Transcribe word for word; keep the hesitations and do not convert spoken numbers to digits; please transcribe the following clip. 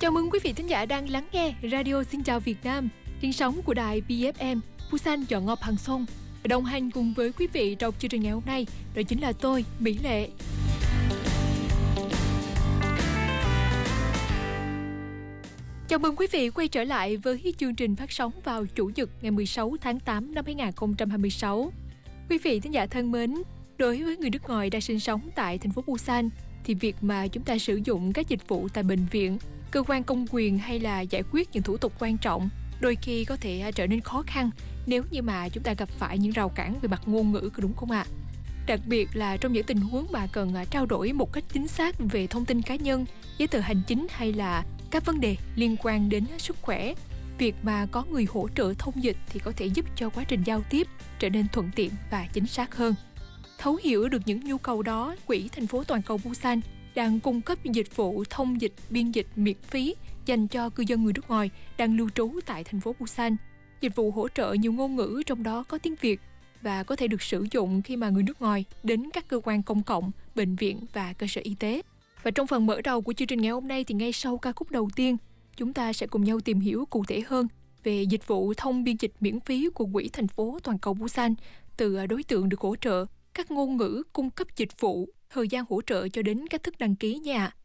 Chào mừng quý vị thính giả đang lắng nghe Radio Xin Chào Việt Nam, tiếng sóng của đài bê ép em, Busan chọn Ngọc Hằng Song. Đồng hành cùng với quý vị trong chương trình ngày hôm nay, đó chính là tôi, Mỹ Lệ. Chào mừng quý vị quay trở lại với chương trình phát sóng vào Chủ nhật ngày mười sáu tháng tám năm hai nghìn không trăm hai mươi sáu. Quý vị thính giả thân mến, đối với người nước ngoài đang sinh sống tại thành phố Busan, thì việc mà chúng ta sử dụng các dịch vụ tại bệnh viện, cơ quan công quyền hay là giải quyết những thủ tục quan trọng đôi khi có thể trở nên khó khăn nếu như mà chúng ta gặp phải những rào cản về mặt ngôn ngữ, có đúng không ạ? Đặc biệt là trong những tình huống mà cần trao đổi một cách chính xác về thông tin cá nhân, giấy tờ hành chính hay là các vấn đề liên quan đến sức khỏe, việc mà có người hỗ trợ thông dịch thì có thể giúp cho quá trình giao tiếp trở nên thuận tiện và chính xác hơn. Thấu hiểu được những nhu cầu đó, Quỹ thành phố toàn cầu Busan đang cung cấp dịch vụ thông dịch biên dịch miễn phí dành cho cư dân người nước ngoài đang lưu trú tại thành phố Busan. Dịch vụ hỗ trợ nhiều ngôn ngữ, trong đó có tiếng Việt, và có thể được sử dụng khi mà người nước ngoài đến các cơ quan công cộng, bệnh viện và cơ sở y tế. Và trong phần mở đầu của chương trình ngày hôm nay thì ngay sau ca khúc đầu tiên, chúng ta sẽ cùng nhau tìm hiểu cụ thể hơn về dịch vụ thông biên dịch miễn phí của Quỹ thành phố toàn cầu Busan, từ đối tượng được hỗ trợ, các ngôn ngữ cung cấp dịch vụ, thời gian hỗ trợ cho đến cách thức đăng ký nha.